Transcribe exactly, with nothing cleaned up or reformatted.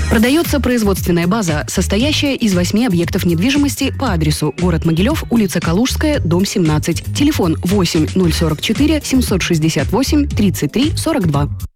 Продается производственная база, состоящая из восьми объектов недвижимости по адресу город Могилев, улица Калужская, дом семнадцать. Телефон восемь ноль сорок четыре семьсот шестьдесят восемь тридцать три сорок два.